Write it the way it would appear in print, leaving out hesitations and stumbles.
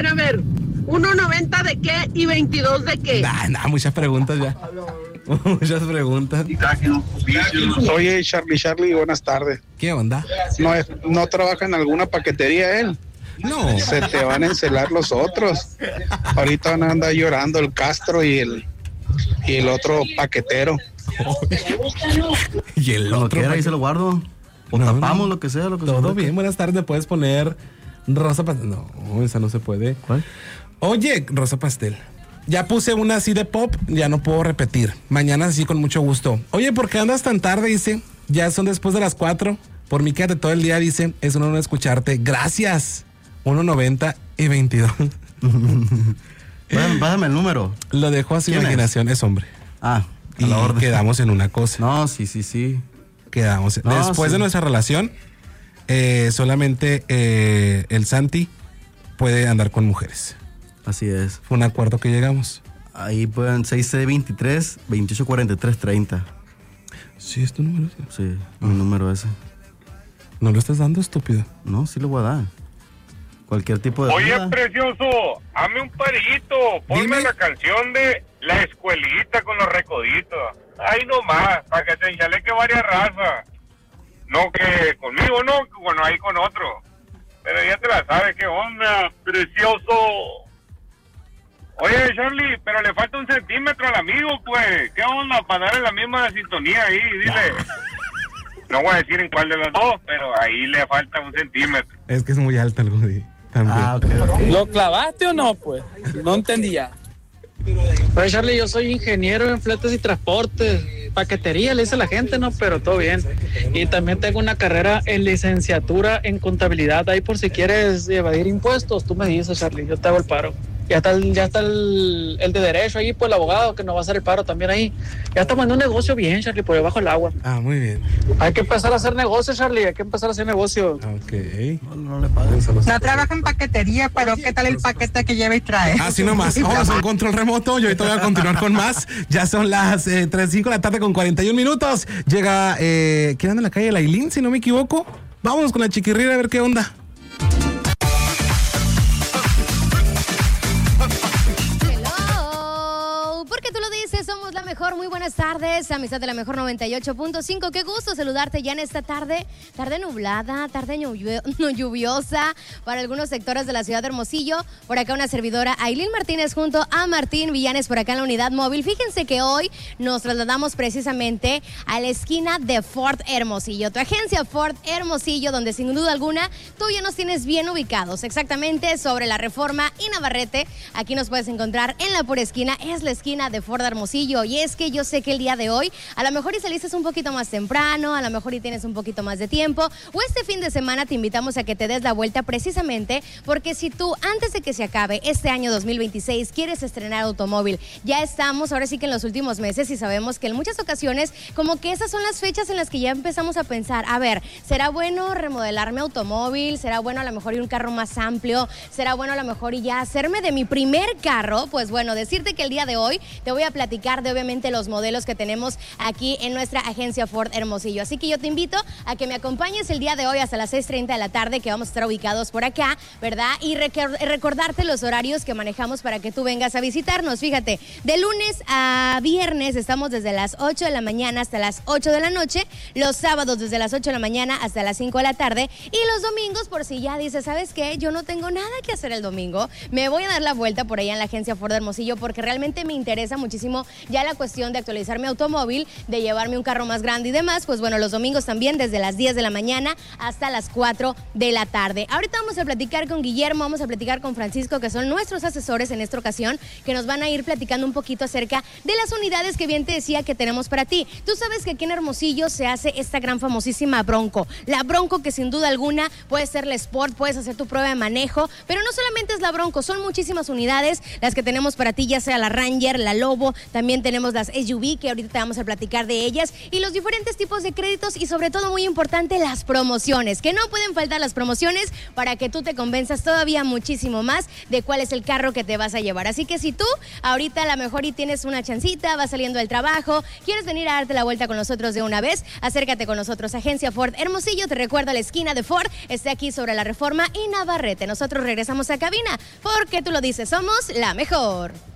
A ver, 1.90 de qué y 22 de qué. Muchas preguntas ya. Muchas preguntas. Oye, Charlie, buenas tardes. ¿Qué onda? ¿No trabaja en alguna paquetería él? No. Se te van a encelar los otros. Ahorita van a andar llorando el Castro y el otro paquetero. Y el otro. Ahí se lo guardo. O no, tapamos lo que sea. Todo bien, buenas tardes. Puedes poner Rosa Pastel. No, esa no se puede. ¿Cuál? Oye, Rosa Pastel. Ya puse una así de pop, ya no puedo repetir. Mañana sí, con mucho gusto. Oye, ¿por qué andas tan tarde? Dice, ya son después de las 4. Por mí quédate todo el día, dice. Es un honor escucharte. Gracias. 1.90 y 22. Pásame el número. Lo dejo a su imaginación, es hombre. Y la orden. Quedamos en una cosa. No, sí. Quedamos. No, después de nuestra relación, solamente el Santi puede andar con mujeres. Así es. Fue un acuerdo que llegamos. Ahí pueden 6C23 2843 30. ¿Sí es tu número? Sí, mi número ese. ¿No lo estás dando, estúpido? No, sí lo voy a dar. Cualquier tipo de... Oye, precioso, hazme un parito. Ponme la canción de La Escuelita con los Recoditos. Ahí nomás, para que te enchaleque varias razas. No que conmigo, no, bueno, ahí con otro. Pero ya te la sabes, qué onda, precioso. Oye, Charlie, pero le falta 1 centímetro al amigo, pues. ¿Qué onda? Para darle la misma sintonía ahí, dile. No voy a decir en cuál de los dos, pero ahí le falta 1 centímetro. Es que es muy alta el Goody. También. Okay. ¿Lo clavaste o no, pues? No entendía. Oye, Charlie, yo soy ingeniero en fletes y transportes. Paquetería, le dice la gente, ¿no? Pero todo bien. Y también tengo una carrera en licenciatura en contabilidad. Ahí por si quieres evadir impuestos, tú me dices, Charlie, yo te hago el paro. Ya está el de derecho ahí, pues el abogado que nos va a hacer el paro también ahí. Ya estamos en un negocio bien, Charlie, por debajo del agua. Muy bien. Hay que empezar a hacer negocio, Charlie, hay que empezar a hacer negocio. Ok. No le paguen. No trabaja en paquetería, pero ¿qué tal el paquete que lleva y trae? Así nomás. Vamos a un control remoto. Yo ahorita voy a continuar con más. Ya son las 3:05 de la tarde con 41 minutos. Llega, ¿quién anda en la calle? Lailín, si no me equivoco. Vámonos con la chiquirrera a ver qué onda. Somos la mejor, muy buenas tardes, amistad de la mejor 98.5, qué gusto saludarte ya en esta tarde nublada, tarde lluviosa para algunos sectores de la ciudad de Hermosillo. Por acá una servidora, Ailín Martínez, junto a Martín Villanes por acá en la unidad móvil. Fíjense que hoy nos trasladamos precisamente a la esquina de Ford Hermosillo, tu agencia Ford Hermosillo, donde sin duda alguna tú ya nos tienes bien ubicados, exactamente sobre la Reforma y Navarrete. Aquí nos puedes encontrar en la pura esquina, es la esquina de Ford Hermosillo. Y es que yo sé que el día de hoy a lo mejor y saliste un poquito más temprano, a lo mejor y tienes un poquito más de tiempo, o este fin de semana te invitamos a que te des la vuelta precisamente porque si tú antes de que se acabe este año 2026 quieres estrenar automóvil, ya estamos ahora sí que en los últimos meses y sabemos que en muchas ocasiones como que esas son las fechas en las que ya empezamos a pensar, a ver, ¿será bueno remodelar mi automóvil? ¿Será bueno a lo mejor ir un carro más amplio? ¿Será bueno a lo mejor y ya hacerme de mi primer carro? Pues bueno, decirte que el día de hoy te voy a platicar de obviamente los modelos que tenemos aquí en nuestra agencia Ford Hermosillo. Así que yo te invito a que me acompañes el día de hoy hasta las 6:30 de la tarde, que vamos a estar ubicados por acá, ¿verdad? Y recordarte los horarios que manejamos para que tú vengas a visitarnos. Fíjate, de lunes a viernes estamos desde las 8 de la mañana hasta las 8 de la noche, los sábados desde las 8 de la mañana hasta las 5 de la tarde y los domingos por si ya dices, ¿sabes qué? Yo no tengo nada que hacer el domingo, me voy a dar la vuelta por allá en la agencia Ford Hermosillo porque realmente me interesa muchísimo ya la cuestión de actualizar mi automóvil, de llevarme un carro más grande y demás. Pues bueno, los domingos también desde las 10 de la mañana hasta las 4 de la tarde. Ahorita vamos a platicar con Guillermo, vamos a platicar con Francisco, que son nuestros asesores en esta ocasión, que nos van a ir platicando un poquito acerca de las unidades que bien te decía que tenemos para ti. Tú sabes que aquí en Hermosillo se hace esta gran famosísima Bronco, la Bronco que sin duda alguna puede ser la Sport, puedes hacer tu prueba de manejo, pero no solamente es la Bronco, son muchísimas unidades las que tenemos para ti, ya sea la Ranger, la Lobo, también tenemos las SUV, que ahorita te vamos a platicar de ellas, y los diferentes tipos de créditos y sobre todo, muy importante, las promociones, que no pueden faltar las promociones para que tú te convenzas todavía muchísimo más de cuál es el carro que te vas a llevar. Así que si tú ahorita a lo mejor y tienes una chancita, vas saliendo del trabajo, quieres venir a darte la vuelta con nosotros de una vez, acércate con nosotros. Agencia Ford Hermosillo, te recuerdo, la esquina de Ford está aquí sobre la Reforma y Navarrete. Nosotros regresamos a cabina porque tú lo dices, somos la mejor.